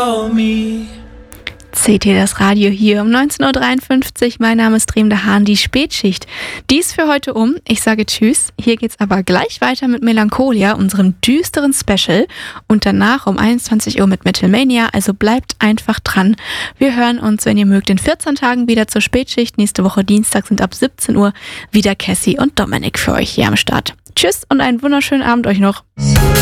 CT das Radio hier um 19.53 Uhr. Mein Name ist Dremde Hahn, die Spätschicht. Dies für heute um. Ich sage Tschüss. Hier geht's aber gleich weiter mit Melancholia, unserem düsteren Special. Und danach um 21 Uhr mit Metalmania. Also bleibt einfach dran. Wir hören uns, wenn ihr mögt, in 14 Tagen wieder zur Spätschicht. Nächste Woche Dienstag sind ab 17 Uhr wieder Cassie und Dominik für euch hier am Start. Tschüss und einen wunderschönen Abend euch noch.